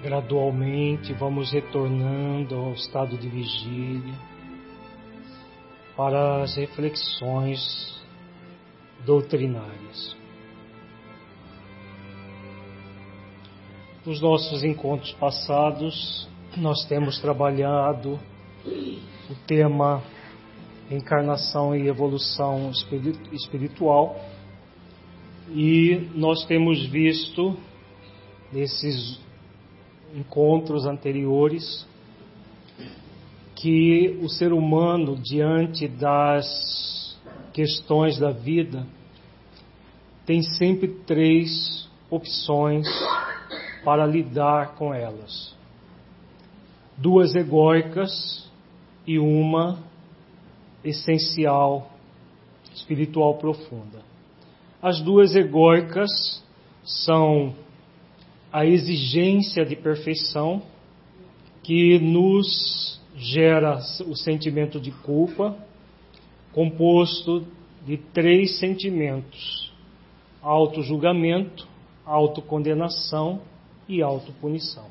Gradualmente vamos retornando ao estado de vigília para as reflexões doutrinárias. Nos nossos encontros passados, nós temos trabalhado o tema encarnação e evolução espiritual e nós temos visto nesses encontros anteriores que o ser humano, diante das questões da vida, tem sempre três opções para lidar com elas: duas egóicas e uma essencial, espiritual profunda. As duas egóicas são a exigência de perfeição, que nos gera o sentimento de culpa, composto de três sentimentos: autojulgamento, autocondenação e autopunição.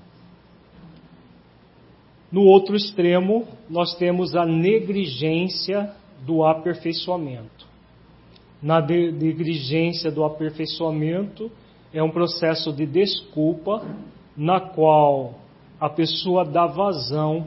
No outro extremo, nós temos a negligência do aperfeiçoamento. Na negligência do aperfeiçoamento, é um processo de desculpa, na qual a pessoa dá vazão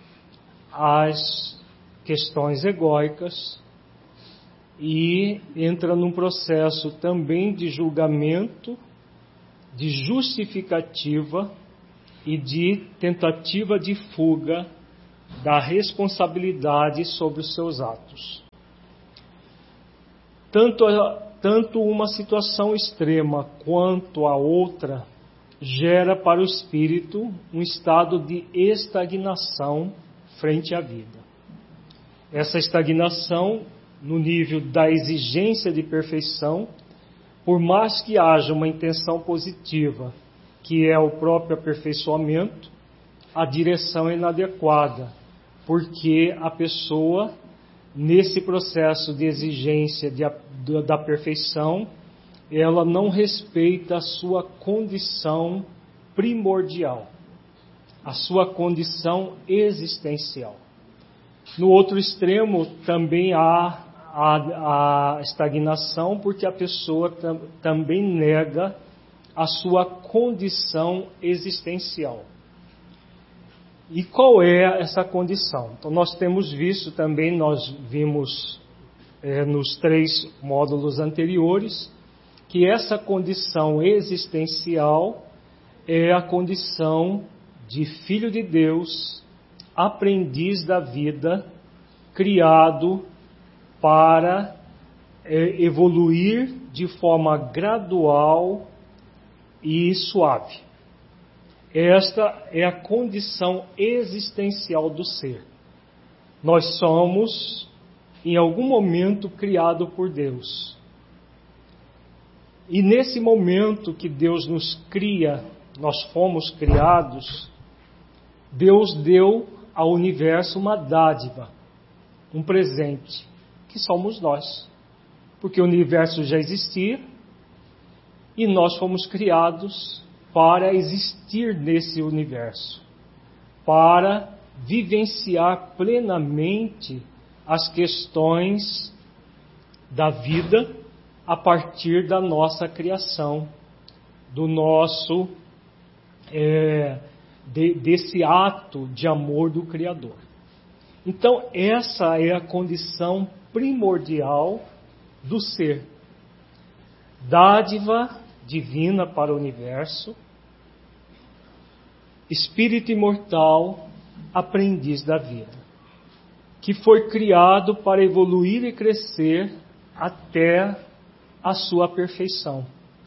às questões egóicas e entra num processo também de julgamento, de justificativa e de tentativa de fuga da responsabilidade sobre os seus atos. Tanto uma situação extrema quanto a outra gera para o espírito um estado de estagnação frente à vida. Essa estagnação, no nível da exigência de perfeição, por mais que haja uma intenção positiva, que é o próprio aperfeiçoamento, a direção é inadequada, porque a pessoa, nesse processo de exigência da perfeição, ela não respeita a sua condição primordial, a sua condição existencial. No outro extremo também há a estagnação, porque a pessoa também nega a sua condição existencial. E qual é essa condição? Então nós temos visto também, nós vimos nos três módulos anteriores, que essa condição existencial é a condição de filho de Deus, aprendiz da vida, criado para evoluir de forma gradual e suave. Esta é a condição existencial do ser. Nós somos, em algum momento, criados por Deus. E nesse momento que Deus nos cria, nós fomos criados, Deus deu ao universo uma dádiva, um presente, que somos nós. Porque o universo já existia e nós fomos criados para existir nesse universo, para vivenciar plenamente as questões da vida a partir da nossa criação, do nosso desse ato de amor do Criador. Então essa é a condição primordial do ser, dádiva divina para o universo, espírito imortal, aprendiz da vida, que foi criado para evoluir e crescer até a sua perfeição.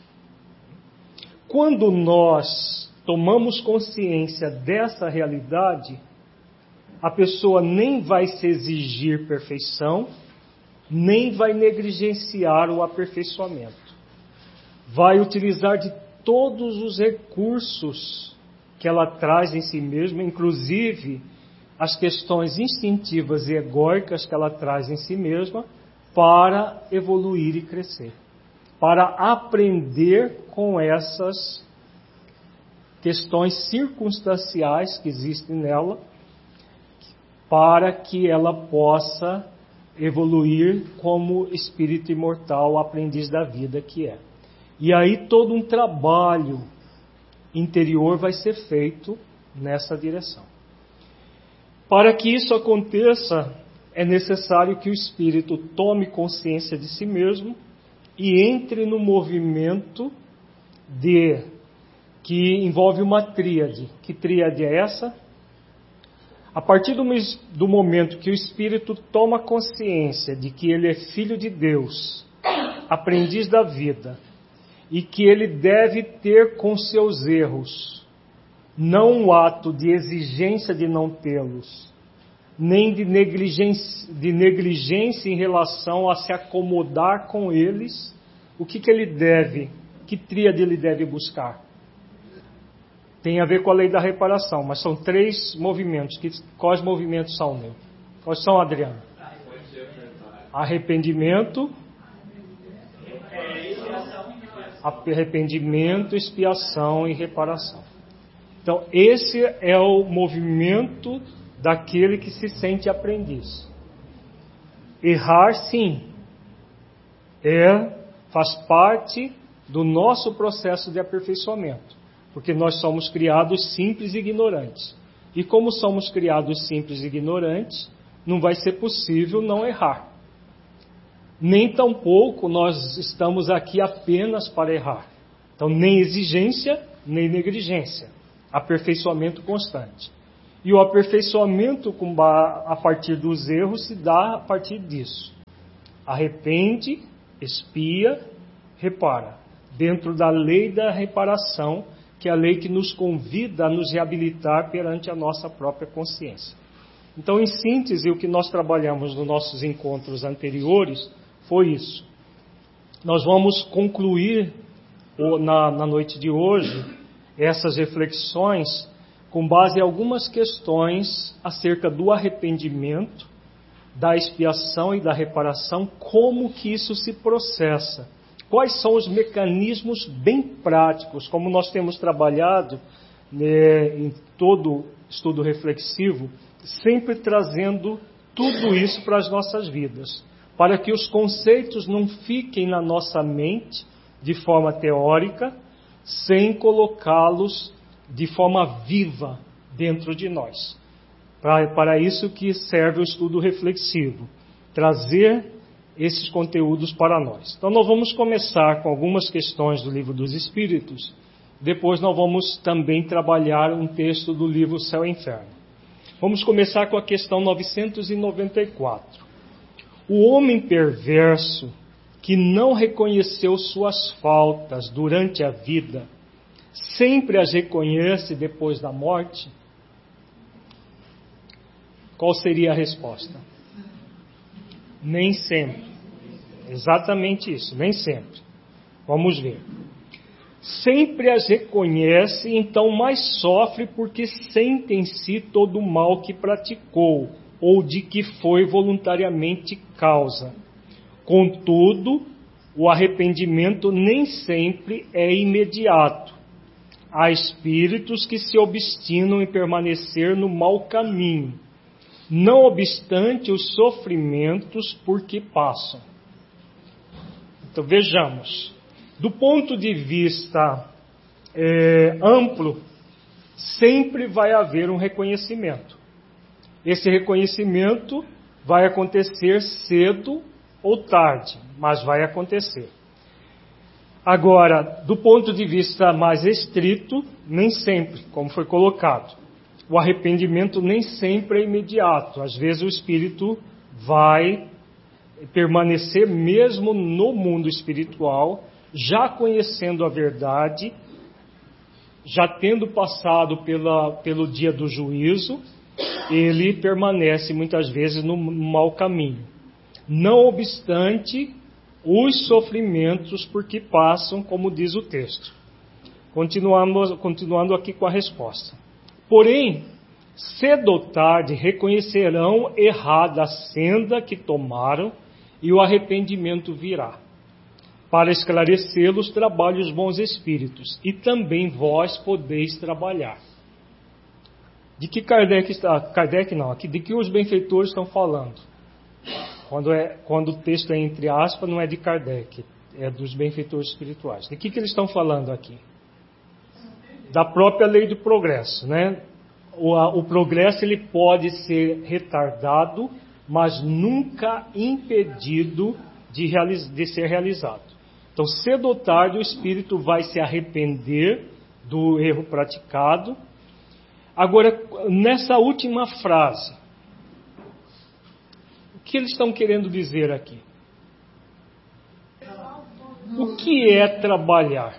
Quando nós tomamos consciência dessa realidade, a pessoa nem vai se exigir perfeição, nem vai negligenciar o aperfeiçoamento. Vai utilizar de todos os recursos que ela traz em si mesma, inclusive as questões instintivas e egóicas que ela traz em si mesma, para evoluir e crescer, para aprender com essas questões circunstanciais que existem nela, para que ela possa evoluir como espírito imortal, aprendiz da vida que é. E aí todo um trabalho interior vai ser feito nessa direção. Para que isso aconteça, é necessário que o espírito tome consciência de si mesmo e entre no movimento que envolve uma tríade. Que tríade é essa? A partir do momento que o espírito toma consciência de que ele é filho de Deus, aprendiz da vida, e que ele deve ter com seus erros, não um ato de exigência de não tê-los, nem de negligência em relação a se acomodar com eles, o que ele deve, que tríade ele deve buscar? Tem a ver com a lei da reparação, mas são 3 movimentos. Quais movimentos são, meu? Quais são, Adriano? Arrependimento, expiação e reparação. Então, esse é o movimento daquele que se sente aprendiz. Errar, sim, faz parte do nosso processo de aperfeiçoamento. Porque nós somos criados simples e ignorantes. E como somos criados simples e ignorantes, não vai ser possível não errar. Nem tampouco nós estamos aqui apenas para errar. Então, nem exigência, nem negligência. Aperfeiçoamento constante. E o aperfeiçoamento a partir dos erros se dá a partir disso. Arrepende, expia, repara. Dentro da lei da reparação, que é a lei que nos convida a nos reabilitar perante a nossa própria consciência. Então, em síntese, o que nós trabalhamos nos nossos encontros anteriores foi isso. Nós vamos concluir na noite de hoje essas reflexões com base em algumas questões acerca do arrependimento, da expiação e da reparação, como que isso se processa. Quais são os mecanismos bem práticos, como nós temos trabalhado em todo estudo reflexivo, sempre trazendo tudo isso para as nossas vidas, para que os conceitos não fiquem na nossa mente de forma teórica, sem colocá-los de forma viva dentro de nós. Para isso que serve o estudo reflexivo, trazer esses conteúdos para nós. Então nós vamos começar com algumas questões do Livro dos Espíritos, depois nós vamos também trabalhar um texto do livro Céu e Inferno. Vamos começar com a questão 994. O homem perverso que não reconheceu suas faltas durante a vida, sempre as reconhece depois da morte? Qual seria a resposta? Nem sempre. Exatamente isso, nem sempre. Vamos ver. Sempre as reconhece, então mais sofre porque sente em si todo o mal que praticou ou de que foi voluntariamente causa. Contudo, o arrependimento nem sempre é imediato. Há espíritos que se obstinam em permanecer no mau caminho, não obstante os sofrimentos por que passam. Então vejamos, do ponto de vista amplo, sempre vai haver um reconhecimento. Esse reconhecimento vai acontecer cedo ou tarde, mas vai acontecer. Agora, do ponto de vista mais estrito, nem sempre, como foi colocado. O arrependimento nem sempre é imediato. Às vezes o espírito vai permanecer mesmo no mundo espiritual, já conhecendo a verdade, já tendo passado pelo dia do juízo, ele permanece muitas vezes no mau caminho. Não obstante os sofrimentos por que passam, como diz o texto. Continuando aqui com a resposta. Porém, cedo ou tarde reconhecerão errada a senda que tomaram e o arrependimento virá. para esclarecê-los trabalhem os bons espíritos, e também vós podeis trabalhar. De que de que os benfeitores estão falando? Quando o texto é entre aspas, não é de Kardec, é dos benfeitores espirituais. De que eles estão falando aqui? Da própria lei do progresso, né? O progresso ele pode ser retardado, mas nunca impedido de ser realizado. Então, cedo ou tarde, o espírito vai se arrepender do erro praticado. Agora, nessa última frase, o que eles estão querendo dizer aqui? O que é trabalhar?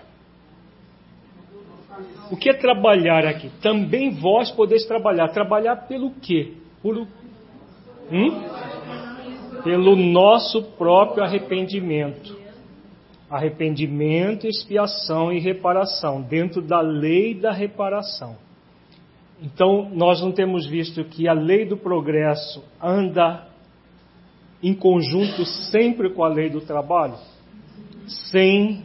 O que é trabalhar aqui? Também vós podeis trabalhar. Trabalhar pelo quê? Pelo nosso próprio arrependimento. Arrependimento, expiação e reparação, dentro da lei da reparação. Então, nós não temos visto que a lei do progresso anda em conjunto sempre com a lei do trabalho? Sem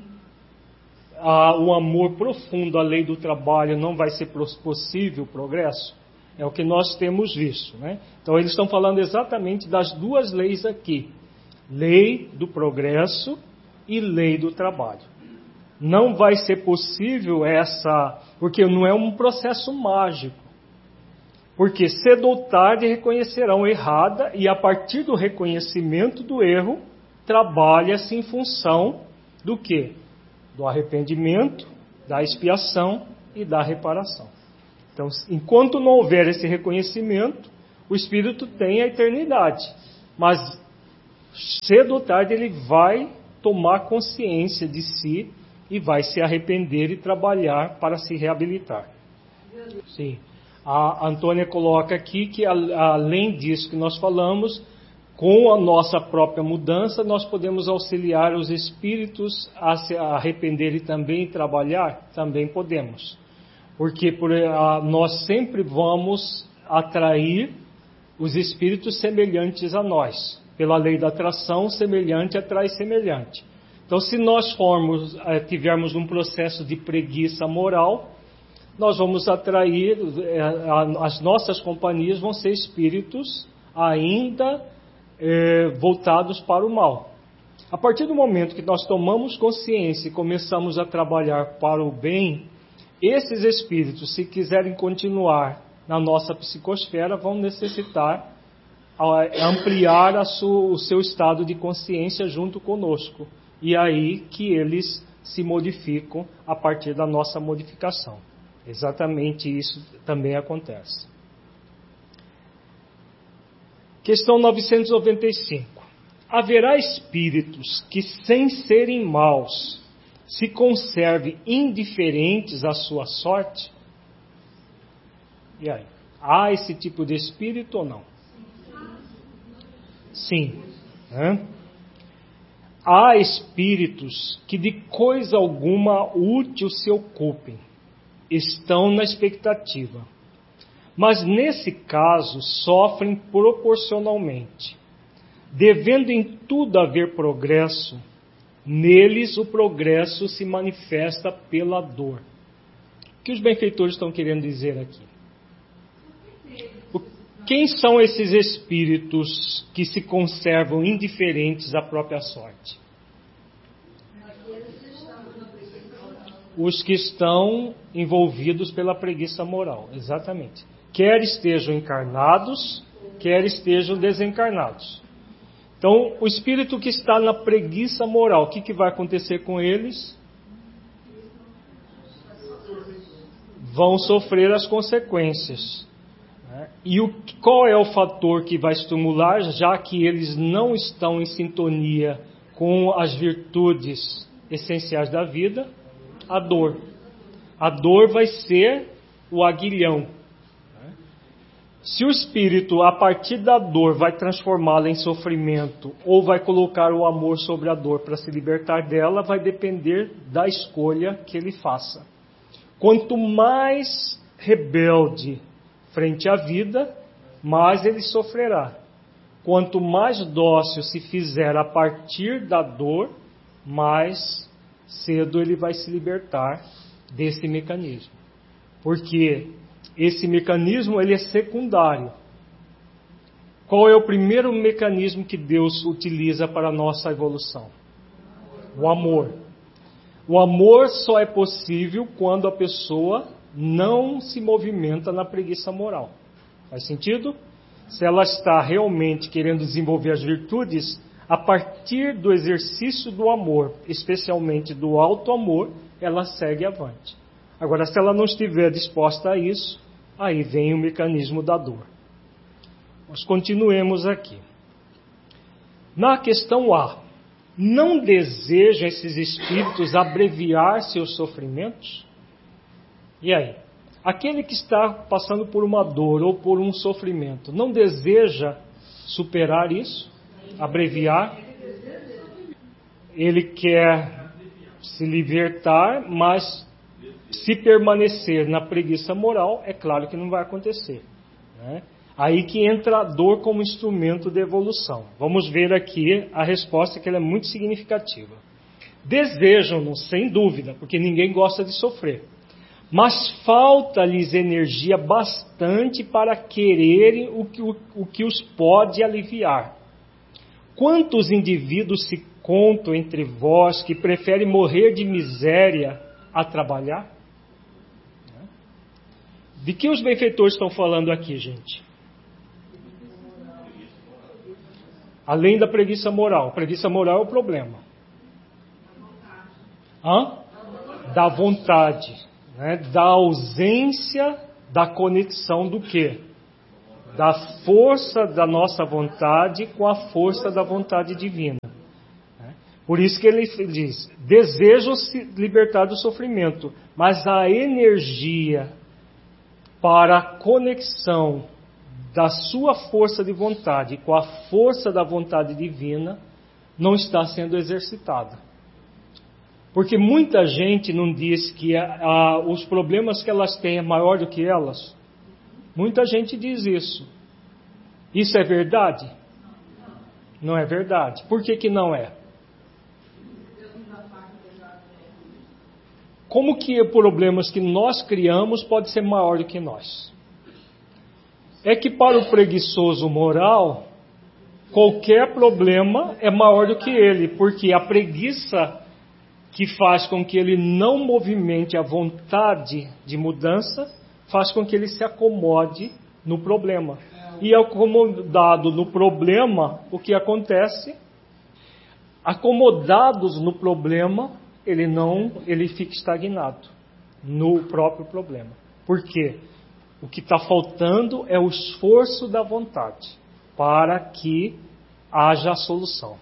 o amor profundo à lei do trabalho não vai ser possível o progresso? É o que nós temos visto, né? Então eles estão falando exatamente das duas leis aqui. Lei do progresso e lei do trabalho. Não vai ser possível porque não é um processo mágico. Porque cedo ou tarde reconhecerão errada e a partir do reconhecimento do erro, trabalha-se em função do quê? Do arrependimento, da expiação e da reparação. Então, enquanto não houver esse reconhecimento, o espírito tem a eternidade. Mas, cedo ou tarde, ele vai tomar consciência de si e vai se arrepender e trabalhar para se reabilitar. Sim. A Antônia coloca aqui que, além disso que nós falamos, com a nossa própria mudança, nós podemos auxiliar os espíritos a se arrependerem também e trabalhar? Também podemos. Porque nós sempre vamos atrair os espíritos semelhantes a nós. Pela lei da atração, semelhante atrai semelhante. Então, se nós tivermos um processo de preguiça moral, nós vamos atrair, as nossas companhias vão ser espíritos ainda voltados para o mal. A partir do momento que nós tomamos consciência e começamos a trabalhar para o bem, esses espíritos, se quiserem continuar na nossa psicosfera, vão necessitar ampliar o seu estado de consciência junto conosco. E aí que eles se modificam a partir da nossa modificação. Exatamente isso também acontece. Questão 995. Haverá espíritos que, sem serem maus, se conservem indiferentes à sua sorte? E aí? Há esse tipo de espírito ou não? Sim. Há espíritos que de coisa alguma útil se ocupem, estão na expectativa. Mas nesse caso sofrem proporcionalmente. Devendo em tudo haver progresso, neles o progresso se manifesta pela dor. O que os benfeitores estão querendo dizer aqui? Quem são esses espíritos que se conservam indiferentes à própria sorte? Os que estão envolvidos pela preguiça moral, exatamente. Quer estejam encarnados, quer estejam desencarnados. Então, o espírito que está na preguiça moral, o que vai acontecer com eles? Vão sofrer as consequências. E qual é o fator que vai estimular, já que eles não estão em sintonia com as virtudes essenciais da vida? A dor. A dor vai ser o aguilhão. Se o espírito, a partir da dor, vai transformá-la em sofrimento ou vai colocar o amor sobre a dor para se libertar dela, vai depender da escolha que ele faça. Quanto mais rebelde frente à vida, mais ele sofrerá. Quanto mais dócil se fizer a partir da dor, mais cedo ele vai se libertar desse mecanismo. Porque esse mecanismo ele é secundário. Qual é o primeiro mecanismo que Deus utiliza para a nossa evolução? O amor. O amor só é possível quando a pessoa não se movimenta na preguiça moral. Faz sentido? Se ela está realmente querendo desenvolver as virtudes, a partir do exercício do amor, especialmente do alto amor, ela segue avante. Agora, se ela não estiver disposta a isso, aí vem o mecanismo da dor. Nós continuemos aqui. Na questão A, não desejam esses espíritos abreviar seus sofrimentos? E aí? Aquele que está passando por uma dor ou por um sofrimento, não deseja superar isso? Abreviar? Ele quer se libertar, mas se permanecer na preguiça moral, é claro que não vai acontecer, né? Aí que entra a dor como instrumento de evolução. Vamos ver aqui a resposta, que ela é muito significativa. Desejam-no, sem dúvida, porque ninguém gosta de sofrer. Mas falta-lhes energia bastante para quererem o que os pode aliviar. Quantos indivíduos se contam entre vós que preferem morrer de miséria a trabalhar? De que os benfeitores estão falando aqui, gente? Além da preguiça moral. A preguiça moral é o problema. Da vontade, né? Da ausência da conexão do quê? Da força da nossa vontade com a força da vontade divina. Por isso que ele diz, desejam se libertar do sofrimento, mas a energia para a conexão da sua força de vontade com a força da vontade divina não está sendo exercitada. Porque muita gente não diz que os problemas que elas têm é maior do que elas. Muita gente diz isso. Isso é verdade? Não é verdade. Por que não é? Como que problemas que nós criamos pode ser maior do que nós? É que para o preguiçoso moral, qualquer problema é maior do que ele, porque a preguiça que faz com que ele não movimente a vontade de mudança, faz com que ele se acomode no problema. E acomodado no problema, o que acontece? Acomodados no problema, ele fica estagnado no próprio problema. Por quê? O que está faltando é o esforço da vontade para que haja a solução.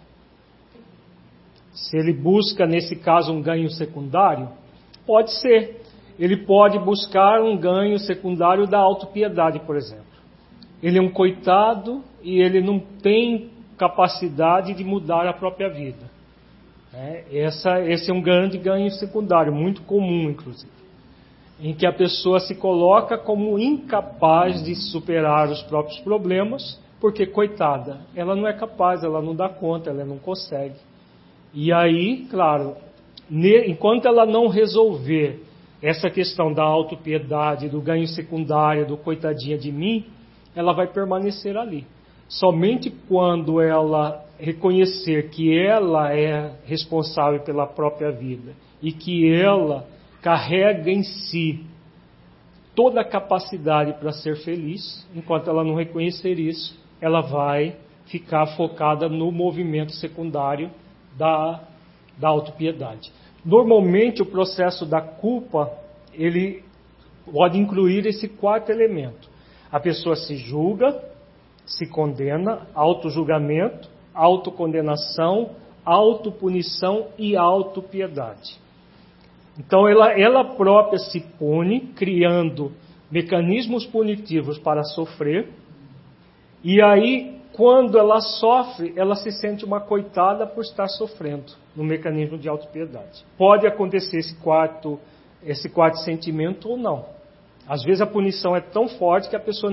Se ele busca, nesse caso, um ganho secundário, pode ser. Ele pode buscar um ganho secundário da autopiedade, por exemplo. Ele é um coitado e ele não tem capacidade de mudar a própria vida. Esse é um grande ganho secundário, muito comum, inclusive, em que a pessoa se coloca como incapaz de superar os próprios problemas, porque, coitada, ela não é capaz, ela não dá conta, ela não consegue. E aí, claro, enquanto ela não resolver essa questão da autopiedade, do ganho secundário, do coitadinha de mim, ela vai permanecer ali. Somente quando ela reconhecer que ela é responsável pela própria vida e que ela carrega em si toda a capacidade para ser feliz, enquanto ela não reconhecer isso, ela vai ficar focada no movimento secundário da autopiedade. Normalmente o processo da culpa, ele pode incluir esse quarto elemento. A pessoa se julga, se condena, autojulgamento, autocondenação, autopunição e autopiedade. Então ela própria se pune, criando mecanismos punitivos para sofrer, e aí, quando ela sofre, ela se sente uma coitada por estar sofrendo no mecanismo de autopiedade. Pode acontecer esse quarto sentimento ou não. Às vezes a punição é tão forte que a pessoa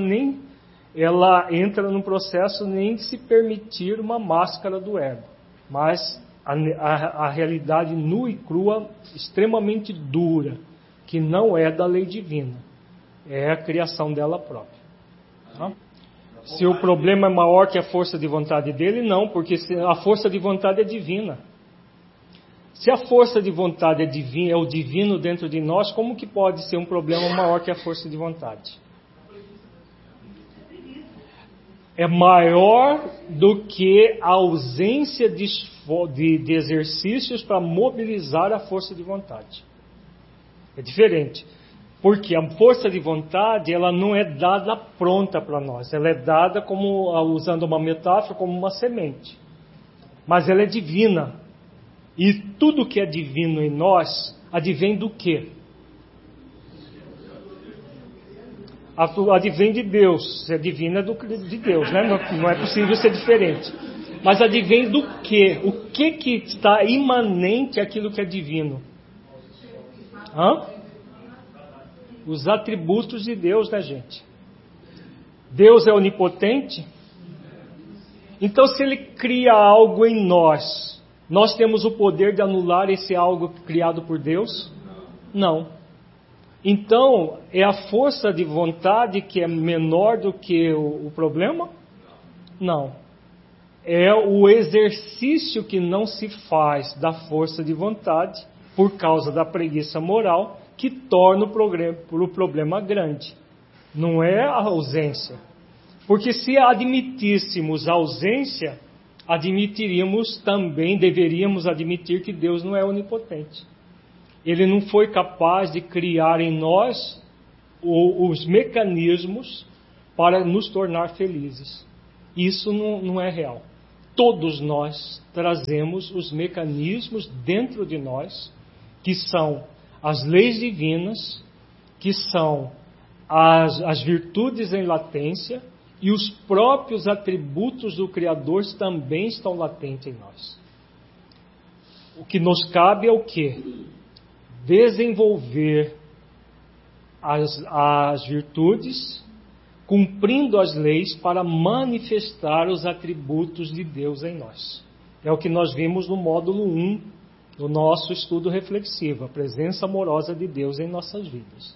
ela entra num processo nem de se permitir uma máscara do ego, mas a realidade nua e crua, extremamente dura, que não é da lei divina, é a criação dela própria. Tá? Se o problema é maior que a força de vontade dele, não, porque a força de vontade é divina. Se a força de vontade é divina, é o divino dentro de nós, como que pode ser um problema maior que a força de vontade? É maior do que a ausência de exercícios para mobilizar a força de vontade. É diferente. Porque a força de vontade, ela não é dada pronta para nós. Ela é dada, como, usando uma metáfora, como uma semente. Mas ela é divina. E tudo que é divino em nós, advém do quê? Advém de Deus. Se é divina, é de Deus, né? Não é possível ser diferente. Mas advém do quê? O que está imanente àquilo que é divino? Os atributos de Deus, né, gente? Deus é onipotente? Então, se Ele cria algo em nós, nós temos o poder de anular esse algo criado por Deus? Não. Então, é a força de vontade que é menor do que o problema? Não. É o exercício que não se faz da força de vontade, por causa da preguiça moral, que torna o problema grande. Não é a ausência. Porque se admitíssemos a ausência, deveríamos admitir que Deus não é onipotente. Ele não foi capaz de criar em nós os mecanismos para nos tornar felizes. Isso não é real. Todos nós trazemos os mecanismos dentro de nós, que são as leis divinas, que são as virtudes em latência, e os próprios atributos do Criador também estão latentes em nós. O que nos cabe é o quê? Desenvolver as virtudes, cumprindo as leis para manifestar os atributos de Deus em nós. É o que nós vimos no módulo 1 do nosso estudo reflexivo, a presença amorosa de Deus em nossas vidas.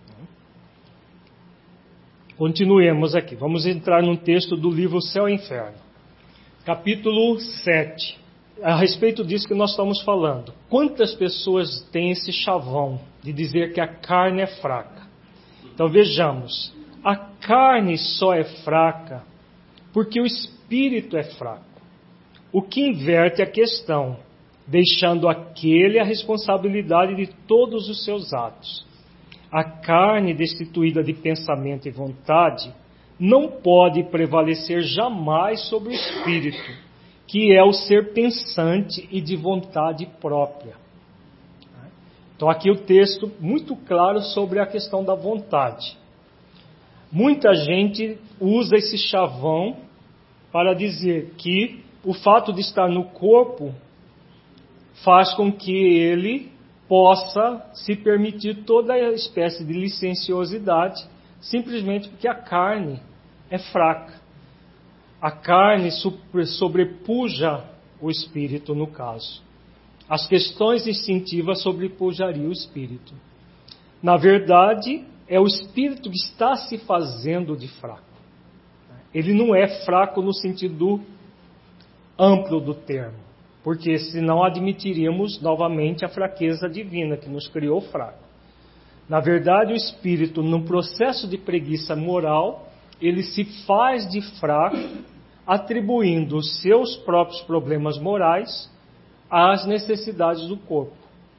Continuemos aqui. Vamos entrar num texto do livro Céu e Inferno. Capítulo 7. A respeito disso que nós estamos falando. Quantas pessoas têm esse chavão de dizer que a carne é fraca? Então vejamos. A carne só é fraca porque o espírito é fraco. O que inverte a questão, deixando aquele a responsabilidade de todos os seus atos. A carne destituída de pensamento e vontade não pode prevalecer jamais sobre o espírito, que é o ser pensante e de vontade própria. Então aqui o texto muito claro sobre a questão da vontade. Muita gente usa esse chavão para dizer que o fato de estar no corpo faz com que ele possa se permitir toda a espécie de licenciosidade, simplesmente porque a carne é fraca. A carne sobrepuja o espírito, no caso. As questões instintivas sobrepujariam o espírito. Na verdade, é o espírito que está se fazendo de fraco. Ele não é fraco no sentido amplo do termo, porque senão admitiríamos novamente a fraqueza divina que nos criou fraco. Na verdade, o espírito, no processo de preguiça moral, ele se faz de fraco, atribuindo os seus próprios problemas morais às necessidades do corpo.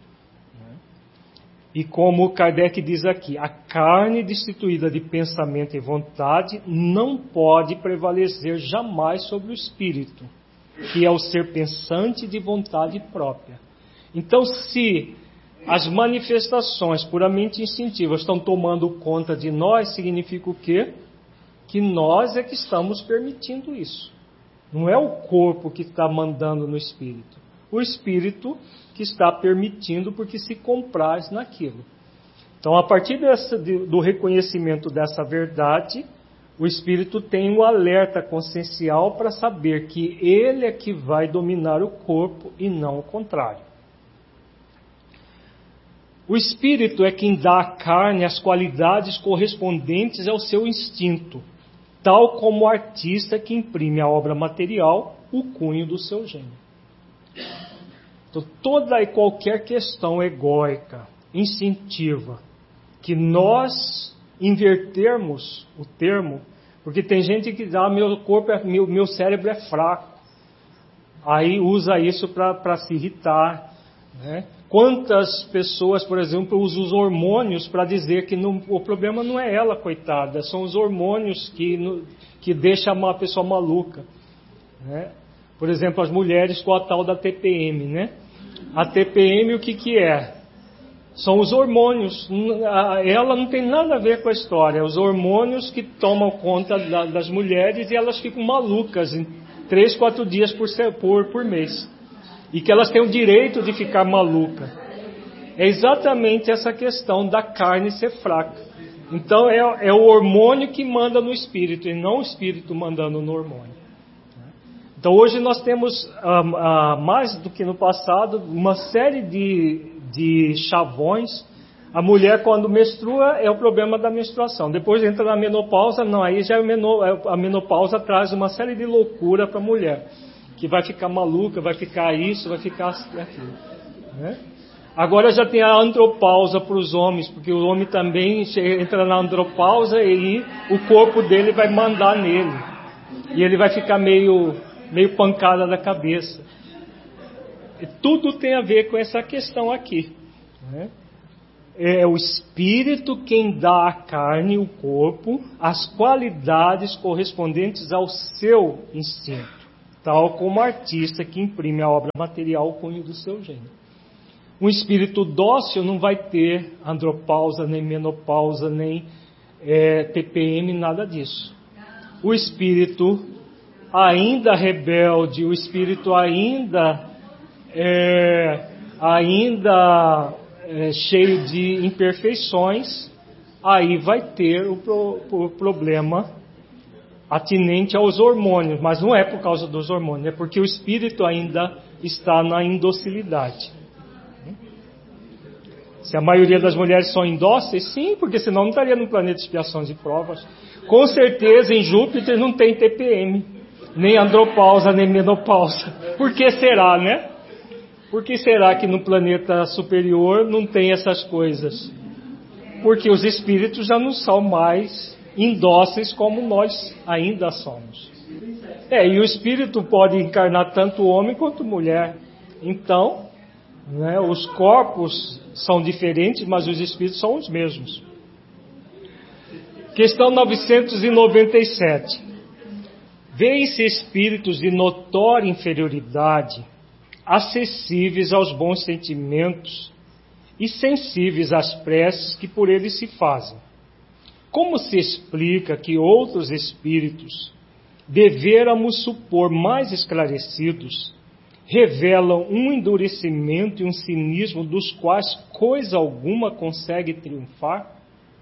E como Kardec diz aqui, a carne destituída de pensamento e vontade não pode prevalecer jamais sobre o espírito, que é o ser pensante de vontade própria. Então, se as manifestações puramente instintivas estão tomando conta de nós, significa o quê? Que nós é que estamos permitindo isso. Não é o corpo que está mandando no espírito. O espírito que está permitindo porque se compraz naquilo. Então, a partir do reconhecimento dessa verdade, o espírito tem um alerta consciencial para saber que ele é que vai dominar o corpo e não o contrário. O espírito é quem dá à carne as qualidades correspondentes ao seu instinto, tal como o artista que imprime à obra material o cunho do seu gênio. Então, toda e qualquer questão egóica, instintiva, que nós invertermos o termo, porque tem gente que diz, meu cérebro é fraco, aí usa isso para se irritar, né? Quantas pessoas, por exemplo, usam os hormônios para dizer que o problema não é ela, coitada, são os hormônios que deixam uma pessoa maluca, né? Por exemplo, as mulheres com a tal da TPM, né? A TPM o que é? São os hormônios. Ela não tem nada a ver com a história. Os hormônios que tomam conta das mulheres e elas ficam malucas em 3, 4 dias por mês. E que elas têm o direito de ficar maluca. É exatamente essa questão da carne ser fraca. Então é o hormônio que manda no espírito e não o espírito mandando no hormônio. Então hoje nós temos, mais do que no passado, uma série de chavões. A mulher quando menstrua é o problema da menstruação. Depois entra na menopausa, não, aí já a menopausa traz uma série de loucura para a mulher. Que vai ficar maluca, vai ficar isso, vai ficar aquilo, né? Agora já tem a andropausa para os homens, porque o homem também entra na andropausa e o corpo dele vai mandar nele. E ele vai ficar meio pancada da cabeça. E tudo tem a ver com essa questão aqui, né? É o espírito quem dá à carne, o corpo, as qualidades correspondentes ao seu instinto. Tal como o artista que imprime a obra material o cunho do seu gênio. Um espírito dócil não vai ter andropausa, nem menopausa, nem TPM, nada disso. O espírito ainda rebelde, o espírito ainda cheio de imperfeições, aí vai ter o problema atinente aos hormônios, mas não é por causa dos hormônios, é porque o espírito ainda está na indocilidade. Se a maioria das mulheres são indóceis, sim, porque senão não estaria no planeta de expiações e provas. Com certeza em Júpiter não tem TPM, nem andropausa, nem menopausa. Por que será, né? Por que será que no planeta superior não tem essas coisas? Porque os espíritos já não são mais indóceis como nós ainda somos. E o espírito pode encarnar tanto homem quanto mulher. Então, né, os corpos são diferentes, mas os espíritos são os mesmos. Questão 997. Veem-se espíritos de notória inferioridade, acessíveis aos bons sentimentos e sensíveis às preces que por eles se fazem. Como se explica que outros espíritos, devêramos supor mais esclarecidos, revelam um endurecimento e um cinismo dos quais coisa alguma consegue triunfar?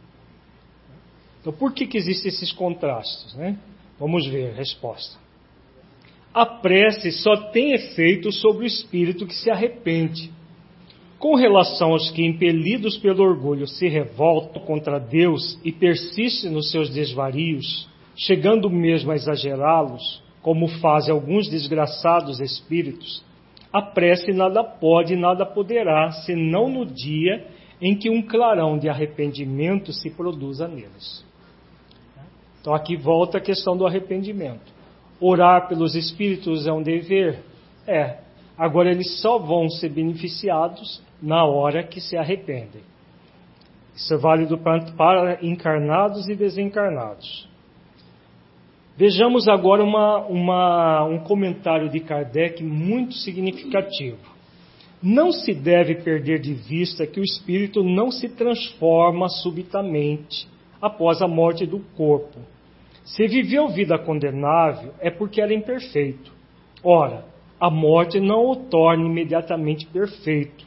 Então, por que existem esses contrastes, né? Vamos ver a resposta. A prece só tem efeito sobre o espírito que se arrepende. Com relação aos que, impelidos pelo orgulho, se revoltam contra Deus e persistem nos seus desvarios, chegando mesmo a exagerá-los, como fazem alguns desgraçados espíritos, a prece nada pode e nada poderá, senão no dia em que um clarão de arrependimento se produza neles. Então aqui volta a questão do arrependimento. Orar pelos espíritos é um dever? Agora eles só vão ser beneficiados na hora que se arrependem. Isso é válido para encarnados e desencarnados. Vejamos agora um comentário de Kardec muito significativo. Não se deve perder de vista que o espírito não se transforma subitamente após a morte do corpo. Se viveu vida condenável, é porque era imperfeito. Ora, a morte não o torna imediatamente perfeito.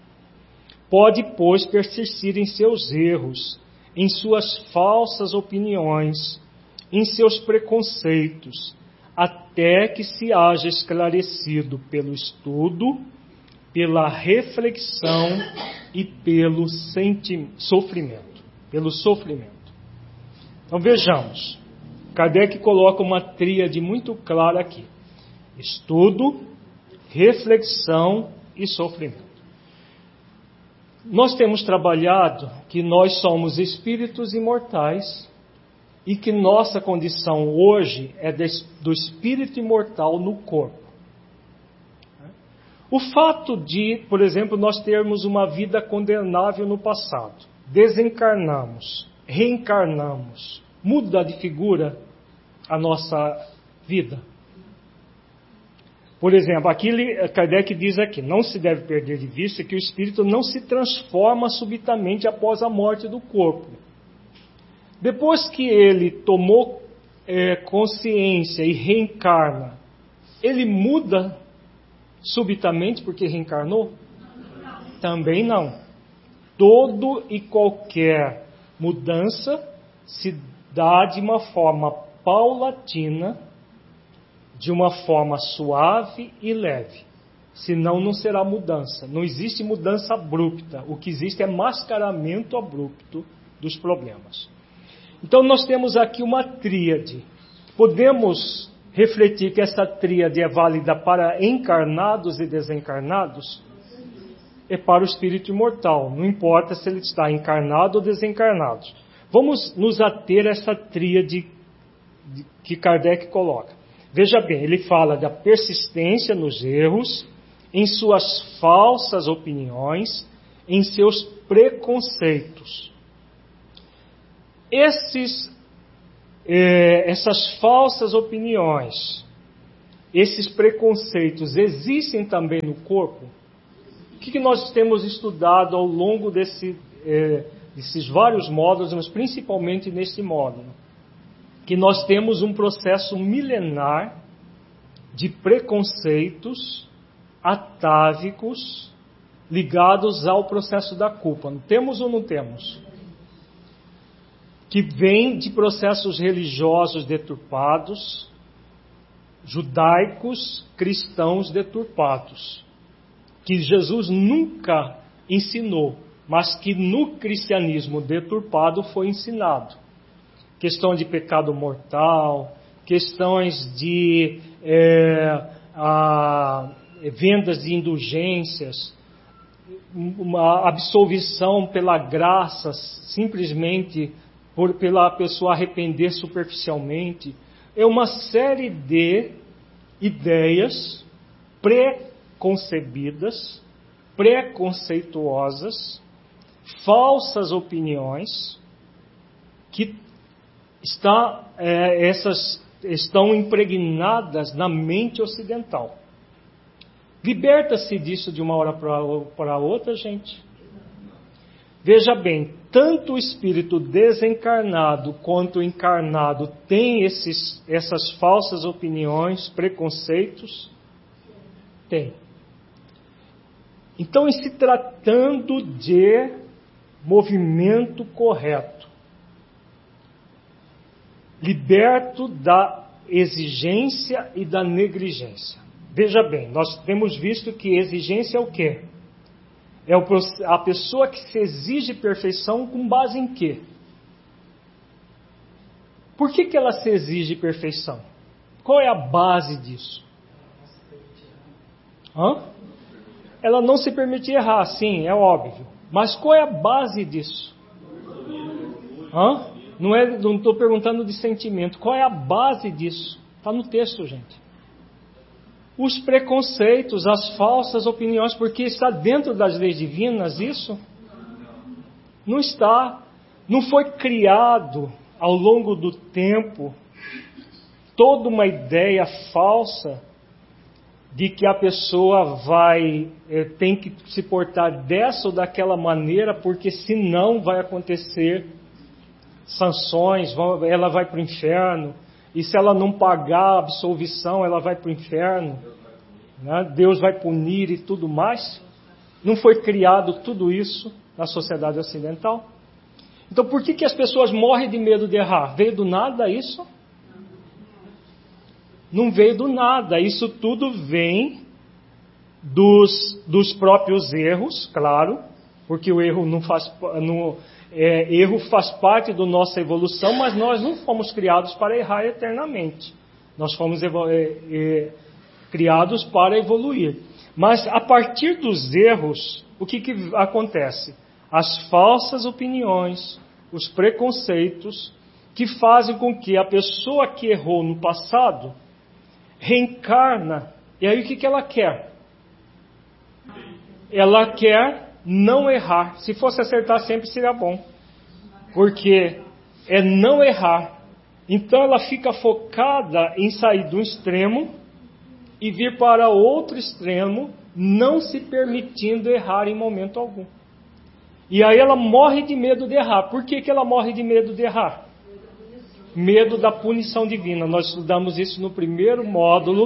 Pode, pois, persistir em seus erros, em suas falsas opiniões, em seus preconceitos, até que se haja esclarecido pelo estudo, pela reflexão e pelo sofrimento. Então vejamos, Kardec coloca uma tríade muito clara aqui: estudo, reflexão e sofrimento. Nós temos trabalhado que nós somos espíritos imortais e que nossa condição hoje é do espírito imortal no corpo. O fato de, por exemplo, nós termos uma vida condenável no passado, desencarnamos, reencarnamos, muda de figura a nossa vida. Por exemplo, aqui Kardec diz aqui, não se deve perder de vista que o espírito não se transforma subitamente após a morte do corpo. Depois que ele tomou consciência e reencarna, ele muda subitamente porque reencarnou? Também não. Todo e qualquer mudança se dá de uma forma paulatina, de uma forma suave e leve. Senão não será mudança. Não existe mudança abrupta. O que existe é mascaramento abrupto dos problemas. Então nós temos aqui uma tríade. Podemos refletir que essa tríade é válida para encarnados e desencarnados? É para o espírito imortal. Não importa se ele está encarnado ou desencarnado. Vamos nos ater a essa tríade que Kardec coloca. Veja bem, ele fala da persistência nos erros, em suas falsas opiniões, em seus preconceitos. Essas falsas opiniões, esses preconceitos, existem também no corpo? O que nós temos estudado ao longo desses vários módulos, mas principalmente nesse módulo? Que nós temos um processo milenar de preconceitos atávicos ligados ao processo da culpa. Temos ou não temos? Que vem de processos religiosos deturpados, judaicos, cristãos deturpados, que Jesus nunca ensinou, mas que no cristianismo deturpado foi ensinado. Questão de pecado mortal, questões de vendas de indulgências, uma absolvição pela graça, simplesmente pela pessoa arrepender superficialmente. É uma série de ideias preconcebidas, preconceituosas, falsas opiniões, que estão impregnadas na mente ocidental. Liberta-se disso de uma hora para outra, gente? Veja bem, tanto o espírito desencarnado quanto o encarnado tem essas falsas opiniões, preconceitos? Tem. Então, em se tratando de movimento correto, liberto da exigência e da negligência. Veja bem, nós temos visto que exigência é o quê? É a pessoa que se exige perfeição com base em quê? Por que ela se exige perfeição? Qual é a base disso? Ela não se permite errar, sim, é óbvio. Mas qual é a base disso? Não estou perguntando de sentimento. Qual é a base disso? Está no texto, gente. Os preconceitos, as falsas opiniões, porque está dentro das leis divinas isso? Não está. Não foi criado ao longo do tempo toda uma ideia falsa de que a pessoa tem que se portar dessa ou daquela maneira, porque senão vai acontecer sanções, ela vai para o inferno. E se ela não pagar a absolvição, ela vai para o inferno, né? Deus vai punir e tudo mais. Não foi criado tudo isso na sociedade ocidental? Então por que as pessoas morrem de medo de errar? Veio do nada isso? não veio do nada. Isso tudo vem dos próprios erros, claro, porque o erro erro faz parte da nossa evolução, mas nós não fomos criados para errar eternamente. Nós fomos criados para evoluir. Mas a partir dos erros, o que acontece? As falsas opiniões, os preconceitos, que fazem com que a pessoa que errou no passado reencarna. E aí o que ela quer? Ela quer não errar. Se fosse acertar sempre seria bom. Porque é não errar. Então ela fica focada em sair de um extremo e vir para outro extremo, não se permitindo errar em momento algum. E aí ela morre de medo de errar. Por que ela morre de medo de errar? Medo da punição divina. Nós estudamos isso no primeiro módulo,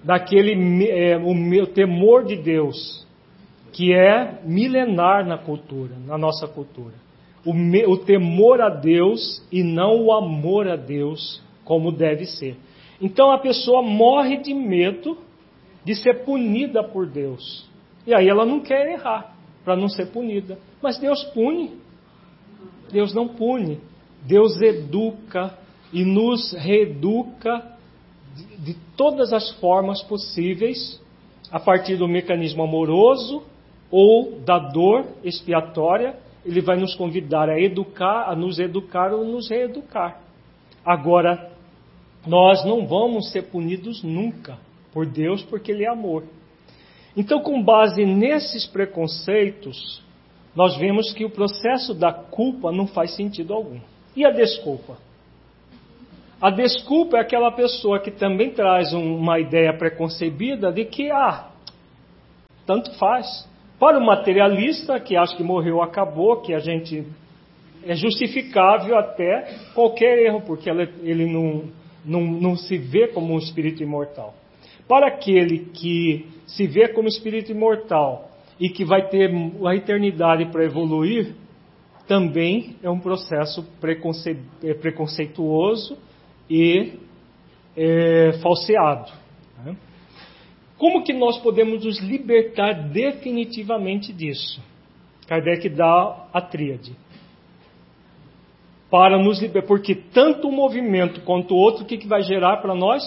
o temor de Deus, que é milenar na cultura, na nossa cultura. O temor a Deus e não o amor a Deus, como deve ser. Então a pessoa morre de medo de ser punida por Deus. E aí ela não quer errar, para não ser punida. Mas Deus pune. Deus não pune. Deus educa e nos reeduca de todas as formas possíveis, a partir do mecanismo amoroso ou da dor expiatória. Ele vai nos convidar a educar, a nos educar ou nos reeducar. Agora, nós não vamos ser punidos nunca por Deus, porque Ele é amor. Então, com base nesses preconceitos, nós vemos que o processo da culpa não faz sentido algum. E a desculpa? A desculpa é aquela pessoa que também traz uma ideia preconcebida de que, tanto faz. Para o materialista, que acha que morreu, acabou, que a gente é justificável até qualquer erro, porque ele não se vê como um espírito imortal. Para aquele que se vê como espírito imortal e que vai ter a eternidade para evoluir, também é um processo preconceituoso e falseado. Como que nós podemos nos libertar definitivamente disso? Kardec dá a tríade. Para nos libertar, porque tanto um movimento quanto o outro, o que vai gerar para nós?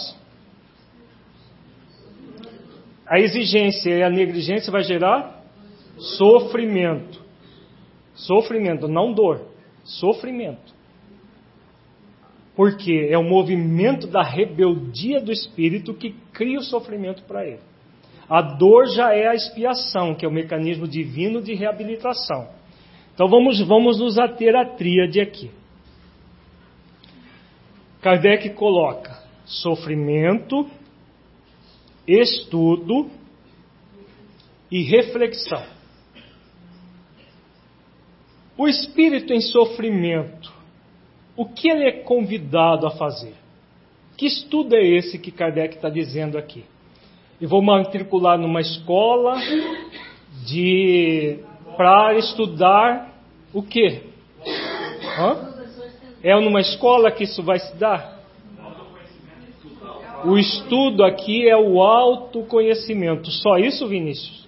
A exigência e a negligência vai gerar sofrimento. Sofrimento, não dor. Sofrimento. Porque é o movimento da rebeldia do espírito que cria o sofrimento para ele. A dor já é a expiação, que é o mecanismo divino de reabilitação. Então vamos nos ater à tríade aqui. Kardec coloca sofrimento, estudo e reflexão. O espírito em sofrimento, o que ele é convidado a fazer? Que estudo é esse que Kardec está dizendo aqui? Eu vou matricular numa escola para estudar o quê? É numa escola que isso vai se dar? O estudo aqui é o autoconhecimento. Só isso, Vinícius?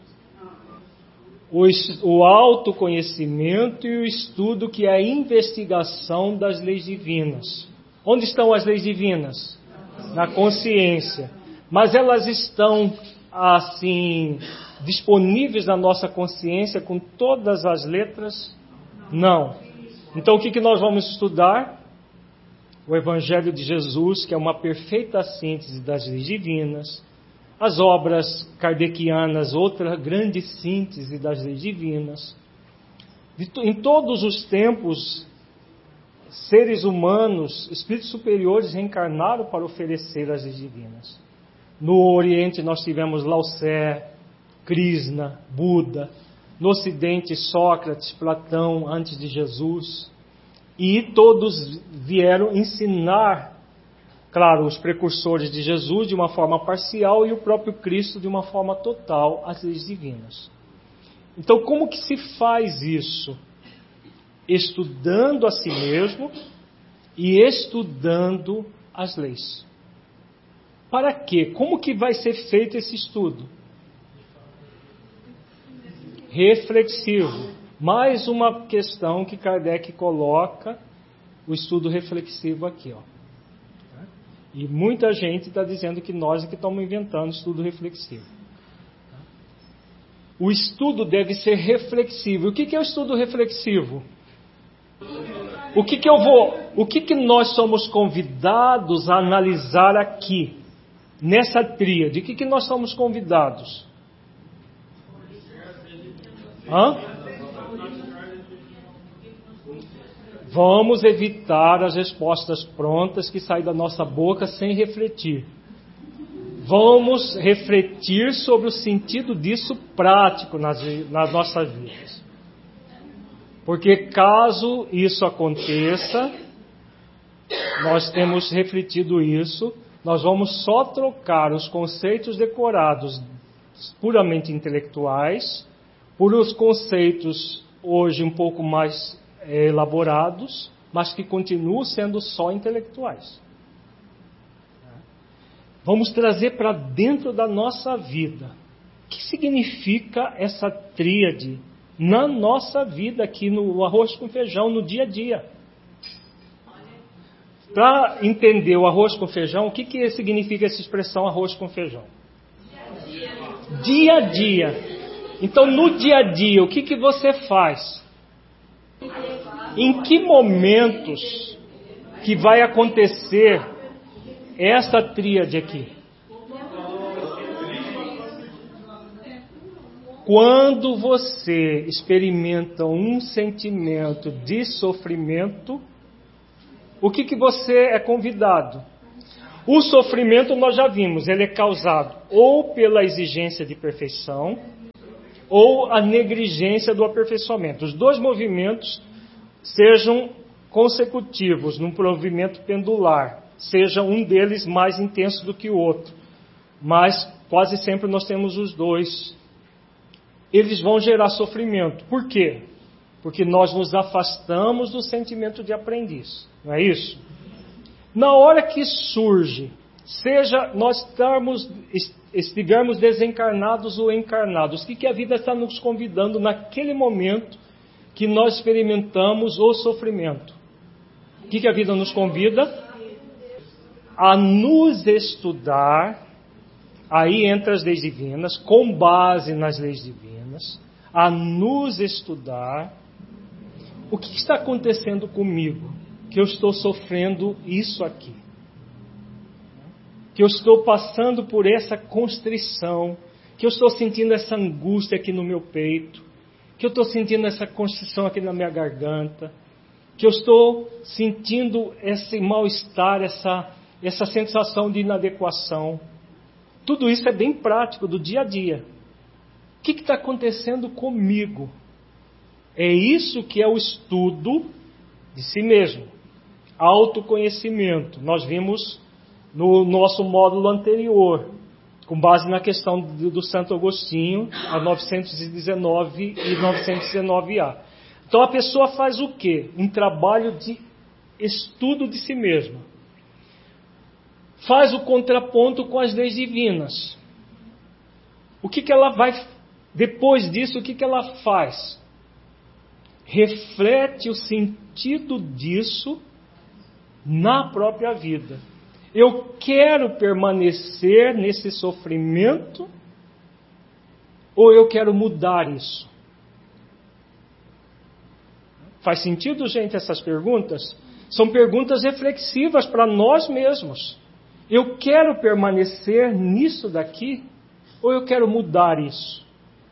O autoconhecimento e o estudo, que é a investigação das leis divinas. Onde estão as leis divinas? Na consciência. Mas elas estão, assim, disponíveis na nossa consciência com todas as letras? Não. Então o que nós vamos estudar? O Evangelho de Jesus, que é uma perfeita síntese das leis divinas. As obras kardecianas, outra grande síntese das leis divinas. Em todos os tempos, seres humanos, espíritos superiores, reencarnaram para oferecer as leis divinas. No Oriente nós tivemos Lao Tse, Krishna, Buda. No Ocidente, Sócrates, Platão, antes de Jesus. E todos vieram ensinar, claro, os precursores de Jesus de uma forma parcial e o próprio Cristo de uma forma total, as leis divinas. Então, como que se faz isso? Estudando a si mesmo e estudando as leis. Para quê? Como que vai ser feito esse estudo? Reflexivo. Mais uma questão que Kardec coloca, o estudo reflexivo aqui, ó. E muita gente está dizendo que nós é que estamos inventando estudo reflexivo. O estudo deve ser reflexivo. O que é o estudo reflexivo? O que nós somos convidados a analisar aqui, nessa tríade? O que nós somos convidados? Vamos evitar as respostas prontas que saem da nossa boca sem refletir. Vamos refletir sobre o sentido disso prático nas nossas vidas. Porque caso isso aconteça, nós temos refletido isso, nós vamos só trocar os conceitos decorados puramente intelectuais por os conceitos hoje um pouco mais elaborados, mas que continuam sendo só intelectuais. Vamos trazer para dentro da nossa vida. O que significa essa tríade na nossa vida aqui no arroz com feijão, no dia a dia? Para entender o arroz com feijão, o que significa essa expressão arroz com feijão? Dia a dia. Então, no dia a dia, o que você faz? Em que momentos que vai acontecer essa tríade aqui? Quando você experimenta um sentimento de sofrimento, o que você é convidado? O sofrimento nós já vimos, ele é causado ou pela exigência de perfeição ou a negligência do aperfeiçoamento. Os dois movimentos sejam consecutivos, num movimento pendular, seja um deles mais intenso do que o outro, mas quase sempre nós temos os dois. Eles vão gerar sofrimento. Por quê? Porque nós nos afastamos do sentimento de aprendiz. Não é isso? Na hora que surge, seja nós estivermos desencarnados ou encarnados, o que a vida está nos convidando naquele momento que nós experimentamos o sofrimento? O que a vida nos convida? A nos estudar, aí entra as leis divinas, com base nas leis divinas, a nos estudar. O que está acontecendo comigo? Que eu estou sofrendo isso aqui. Que eu estou passando por essa constrição. Que eu estou sentindo essa angústia aqui no meu peito. Que eu estou sentindo essa constrição aqui na minha garganta. Que eu estou sentindo esse mal-estar, essa sensação de inadequação. Tudo isso é bem prático, do dia a dia. O que está acontecendo comigo? É isso que é o estudo de si mesmo. Autoconhecimento. Nós vimos no nosso módulo anterior, com base na questão do Santo Agostinho, a 919 e 919A. Então a pessoa faz o quê? Um trabalho de estudo de si mesma. Faz o contraponto com as leis divinas. O que ela vai, depois disso, o que ela faz? Reflete o sentido disso na própria vida. Eu quero permanecer nesse sofrimento ou eu quero mudar isso? Faz sentido, gente, essas perguntas? São perguntas reflexivas para nós mesmos. Eu quero permanecer nisso daqui ou eu quero mudar isso?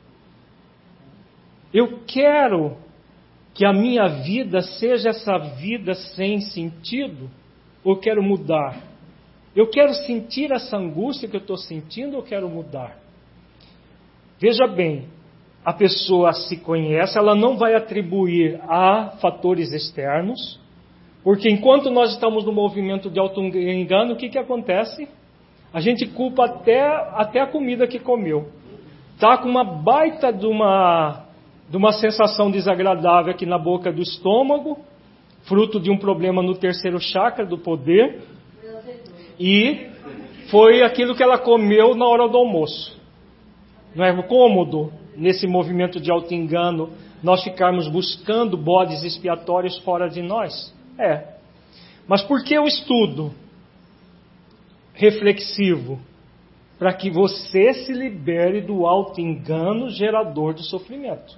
Eu quero que a minha vida seja essa vida sem sentido ou eu quero mudar? Eu quero sentir essa angústia que eu estou sentindo ou eu quero mudar? Veja bem, a pessoa se conhece, ela não vai atribuir a fatores externos, porque enquanto nós estamos no movimento de auto-engano, o que acontece? A gente culpa até a comida que comeu. Está com uma baita de uma sensação desagradável aqui na boca do estômago, fruto de um problema no terceiro chakra do poder, e foi aquilo que ela comeu na hora do almoço. Não é cômodo, nesse movimento de auto-engano, nós ficarmos buscando bodes expiatórios fora de nós? É. Mas por que o estudo reflexivo? Para que você se libere do auto-engano gerador do sofrimento.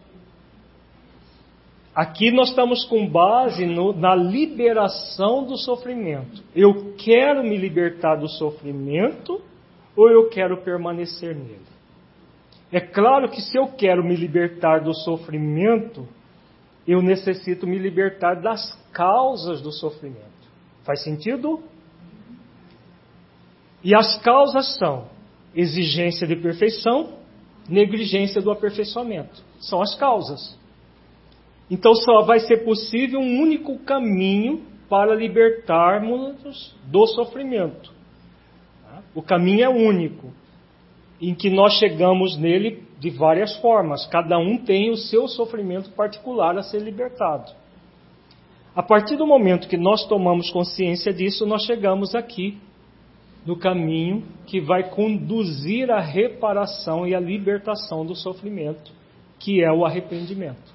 Aqui nós estamos com base na liberação do sofrimento. Eu quero me libertar do sofrimento ou eu quero permanecer nele? É claro que se eu quero me libertar do sofrimento, eu necessito me libertar das causas do sofrimento. Faz sentido? E as causas são exigência de perfeição, negligência do aperfeiçoamento. São as causas. Então só vai ser possível um único caminho para libertarmos do sofrimento. O caminho é único, em que nós chegamos nele de várias formas. Cada um tem o seu sofrimento particular a ser libertado. A partir do momento que nós tomamos consciência disso, nós chegamos aqui no caminho que vai conduzir à reparação e à libertação do sofrimento, que é o arrependimento.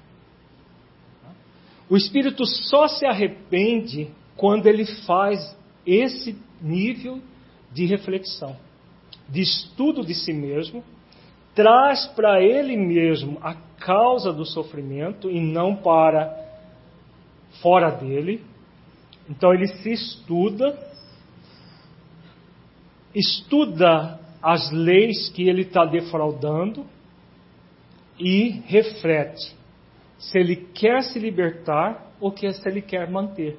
O espírito só se arrepende quando ele faz esse nível de reflexão, de estudo de si mesmo, traz para ele mesmo a causa do sofrimento e não para fora dele. Então ele se estuda as leis que ele está defraudando e reflete se ele quer se libertar ou se ele quer manter.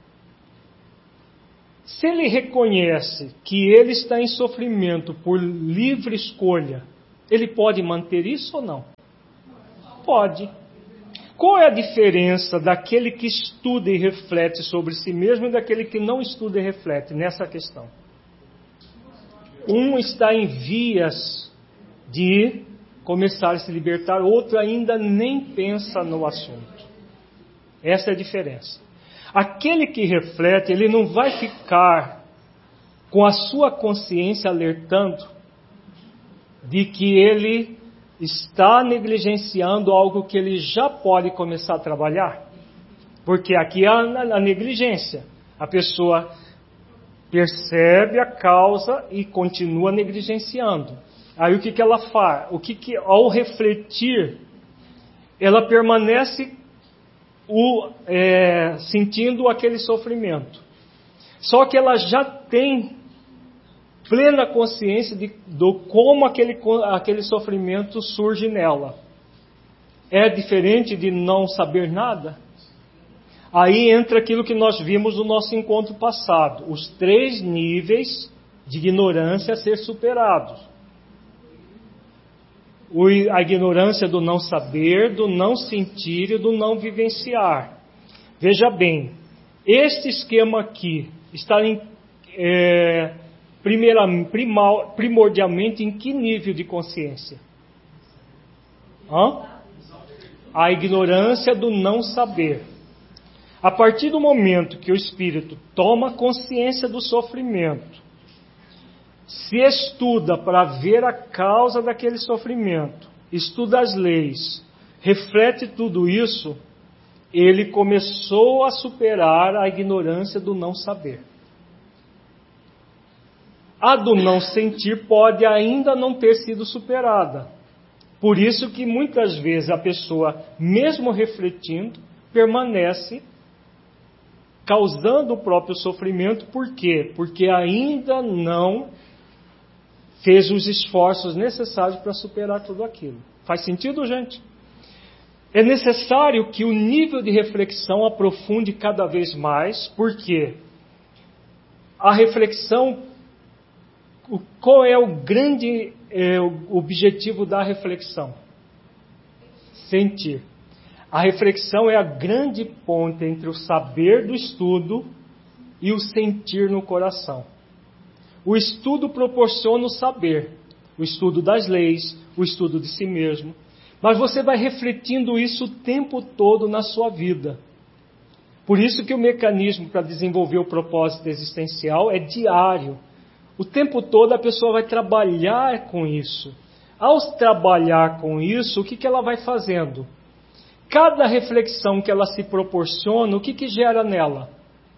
Se ele reconhece que ele está em sofrimento por livre escolha, ele pode manter isso ou não? Pode. Qual é a diferença daquele que estuda e reflete sobre si mesmo e daquele que não estuda e reflete nessa questão? Um está em vias de começar a se libertar, outro ainda nem pensa no assunto. Essa é a diferença. Aquele que reflete, ele não vai ficar com a sua consciência alertando de que ele está negligenciando algo que ele já pode começar a trabalhar. Porque aqui é a negligência. A pessoa percebe a causa e continua negligenciando. Aí o que ela faz? Ao refletir, ela permanece sentindo aquele sofrimento. Só que ela já tem plena consciência de como aquele sofrimento surge nela. É diferente de não saber nada? Aí entra aquilo que nós vimos no nosso encontro passado. Os 3 níveis de ignorância a ser superados. A ignorância do não saber, do não sentir e do não vivenciar. Veja bem, este esquema aqui está primordialmente em que nível de consciência? A ignorância do não saber. A partir do momento que o espírito toma consciência do sofrimento, se estuda para ver a causa daquele sofrimento, estuda as leis, reflete tudo isso, ele começou a superar a ignorância do não saber. A do não sentir pode ainda não ter sido superada. Por isso que muitas vezes a pessoa, mesmo refletindo, permanece causando o próprio sofrimento. Por quê? Porque ainda não fez os esforços necessários para superar tudo aquilo. Faz sentido, gente? É necessário que o nível de reflexão aprofunde cada vez mais, porque a reflexão, qual é o grande objetivo da reflexão? Sentir. A reflexão é a grande ponte entre o saber do estudo e o sentir no coração. O estudo proporciona o saber, o estudo das leis, o estudo de si mesmo. Mas você vai refletindo isso o tempo todo na sua vida. Por isso que o mecanismo para desenvolver o propósito existencial é diário. O tempo todo a pessoa vai trabalhar com isso. Ao trabalhar com isso, o que ela vai fazendo? Cada reflexão que ela se proporciona, o que gera nela?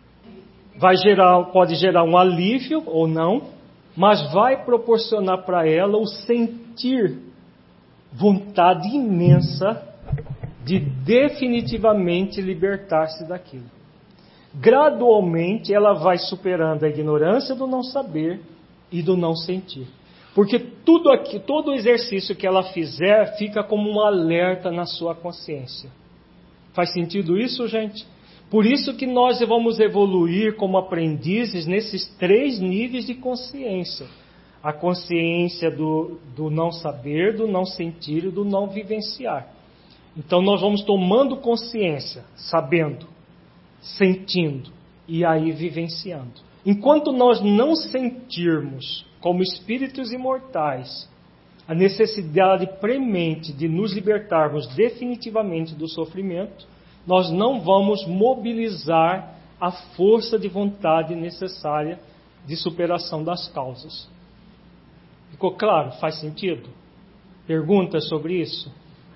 Pode gerar um alívio ou não, mas vai proporcionar para ela o sentir vontade imensa de definitivamente libertar-se daquilo. Gradualmente ela vai superando a ignorância do não saber e do não sentir. Porque todo exercício que ela fizer fica como um alerta na sua consciência. Faz sentido isso, gente? Por isso que nós vamos evoluir como aprendizes nesses 3 níveis de consciência. A consciência do não saber, do não sentir e do não vivenciar. Então nós vamos tomando consciência, sabendo, sentindo e aí vivenciando. Enquanto nós não sentirmos, como espíritos imortais, a necessidade premente de nos libertarmos definitivamente do sofrimento, nós não vamos mobilizar a força de vontade necessária de superação das causas. Ficou claro? Faz sentido? Perguntas sobre isso?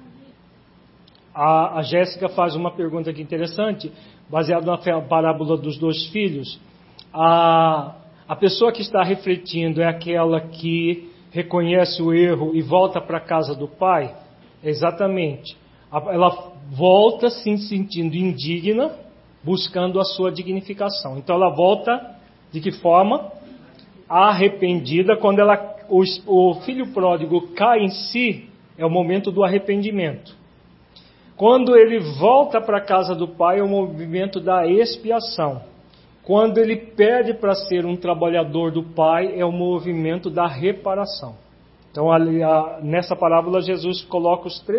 A Jéssica faz uma pergunta aqui interessante, baseada na parábola dos 2 filhos. A pessoa que está refletindo é aquela que reconhece o erro e volta para a casa do pai? Exatamente. Ela volta se sentindo indigna, buscando a sua dignificação. Então ela volta de que forma? Arrependida. Quando o filho pródigo cai em si, é o momento do arrependimento. Quando ele volta para a casa do pai, é o movimento da expiação. Quando ele pede para ser um trabalhador do pai, é o movimento da reparação. Então, nessa parábola, Jesus coloca os 3